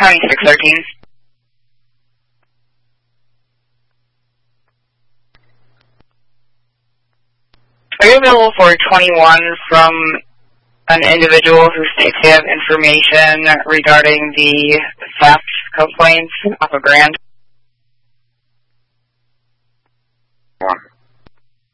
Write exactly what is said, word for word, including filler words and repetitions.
County six thirteen. Are you available for twenty-one from an individual who states they have information regarding the theft complaints off of Grand?